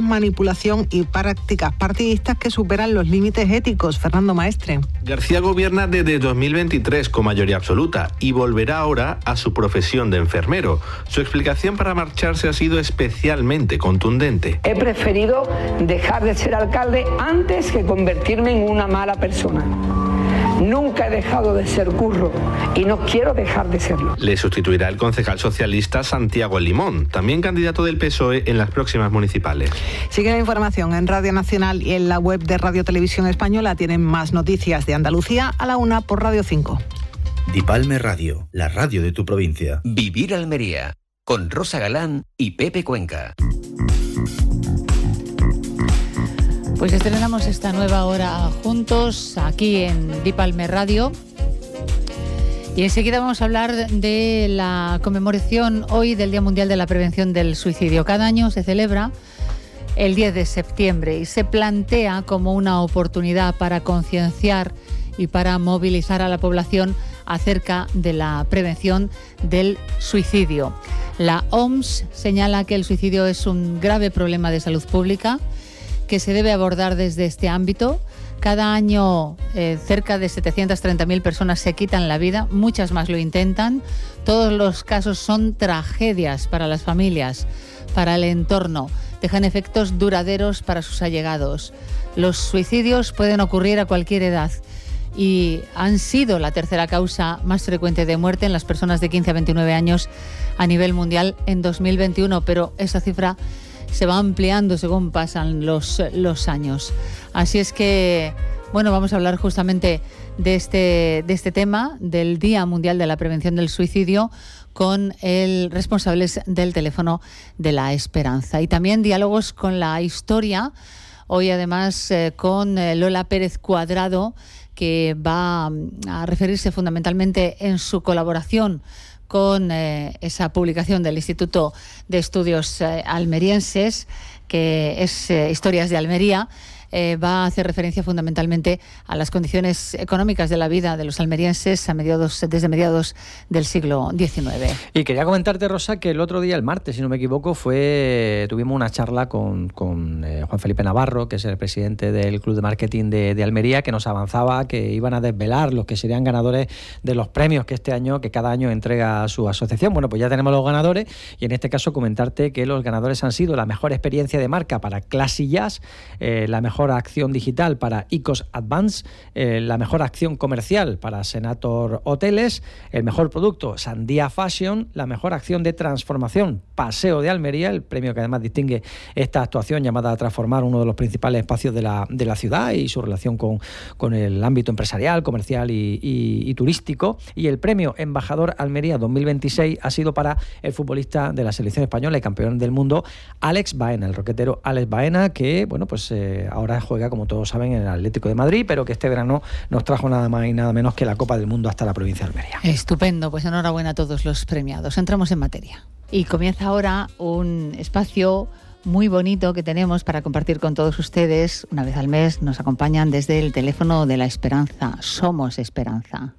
es manipulación y prácticas partidistas que superan los límites éticos. Fernando Maestre. García gobierna desde 2023 con mayoría absoluta y volverá ahora a su profesión de enfermero. Su explicación para marcharse ha sido especialmente contundente. He preferido dejar de ser alcalde antes que convertirme en una mala persona. Nunca he dejado de ser curro y no quiero dejar de serlo. Le sustituirá el concejal socialista Santiago Limón, también candidato del PSOE en las próximas municipales. Sigue la información en Radio Nacional y en la web de Radio Televisión Española. Tienen más noticias de Andalucía a la 1 por Radio 5. Dipalme Radio, la radio de tu provincia. Vivir Almería, con Rosa Galán y Pepe Cuenca. Pues estrenamos esta nueva hora juntos aquí en Dipalme Radio y enseguida vamos a hablar de la conmemoración hoy del Día Mundial de la Prevención del Suicidio. Cada año se celebra el 10 de septiembre y se plantea como una oportunidad para concienciar y para movilizar a la población acerca de la prevención del suicidio. La OMS señala que el suicidio es un grave problema de salud pública que se debe abordar desde este ámbito. Cada año cerca de 730.000 personas se quitan la vida, muchas más lo intentan. Todos los casos son tragedias para las familias, para el entorno, dejan efectos duraderos para sus allegados. Los suicidios pueden ocurrir a cualquier edad y han sido la tercera causa más frecuente de muerte en las personas de 15 a 29 años a nivel mundial en 2021, pero esa cifra se va ampliando según pasan los años. Así es que, bueno, vamos a hablar justamente de este tema, del Día Mundial de la Prevención del Suicidio, con el responsable del Teléfono de la Esperanza. Y también diálogos con la historia, hoy además con Lola Pérez Cuadrado, que va a referirse fundamentalmente en su colaboración con esa publicación del Instituto de Estudios Almerienses, que es Historias de Almería. Va a hacer referencia fundamentalmente a las condiciones económicas de la vida de los almerienses desde mediados del siglo XIX. Y quería comentarte, Rosa, que el otro día, el martes, si no me equivoco, tuvimos una charla con Juan Felipe Navarro, que es el presidente del Club de Marketing de Almería, que nos avanzaba que iban a desvelar los que serían ganadores de los premios que cada año entrega su asociación. Bueno, pues ya tenemos los ganadores y en este caso comentarte que los ganadores han sido la mejor experiencia de marca para Classy Jazz, la mejor acción digital para ICOS Advance, la mejor acción comercial para Senator Hoteles, el mejor producto Sandía Fashion, la mejor acción de transformación Paseo de Almería, el premio que además distingue esta actuación llamada a transformar uno de los principales espacios de la ciudad y su relación con el ámbito empresarial, comercial y turístico, y el premio Embajador Almería 2026 ha sido para el futbolista de la selección española y campeón del mundo Alex Baena, el roquetero Alex Baena, que bueno, pues ahora juega, como todos saben, en el Atlético de Madrid, pero que este verano nos trajo nada más y nada menos que la Copa del Mundo hasta la provincia de Almería. Estupendo, pues enhorabuena a todos los premiados. Entramos en materia. Y comienza ahora un espacio muy bonito que tenemos para compartir con todos ustedes. Una vez al mes nos acompañan desde el Teléfono de la Esperanza. Somos Esperanza.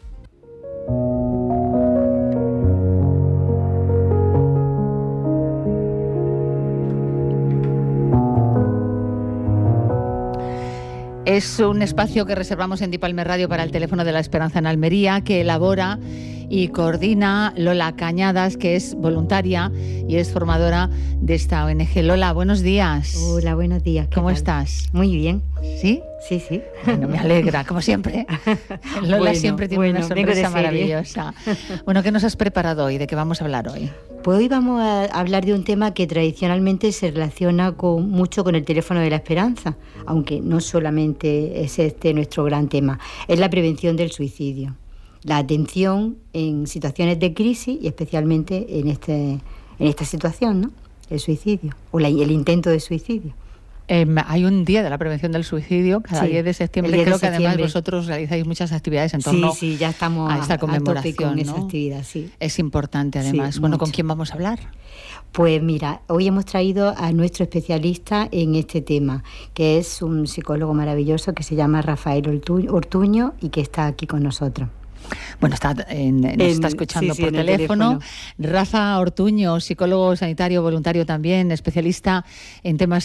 Es un espacio que reservamos en Dipalme Radio para el Teléfono de la Esperanza en Almería, que elabora y coordina Lola Cañadas, que es voluntaria y es formadora de esta ONG. Lola, buenos días. Hola, buenos días. ¿Cómo estás? Muy bien. ¿Sí? Sí, sí. Bueno, me alegra, como siempre. Lola siempre tiene una sonrisa maravillosa. Bueno, ¿qué nos has preparado hoy? ¿De qué vamos a hablar hoy? Pues hoy vamos a hablar de un tema que tradicionalmente se relaciona mucho con el Teléfono de la Esperanza, aunque no solamente es este nuestro gran tema, es la prevención del suicidio. La atención en situaciones de crisis y especialmente en esta situación, ¿no? El suicidio o el intento de suicidio. Hay un día de la prevención del suicidio, cada 10 de septiembre. Creo que además vosotros realizáis muchas actividades en torno ya estamos a esta conmemoración, con ¿no? esa actividad, sí. Es importante además. Sí, bueno, mucho. ¿Con quién vamos a hablar? Pues mira, hoy hemos traído a nuestro especialista en este tema, que es un psicólogo maravilloso que se llama Rafael Ortuño y que está aquí con nosotros. Bueno, nos está escuchando por teléfono. Rafa Ortuño, psicólogo sanitario voluntario también, especialista en temas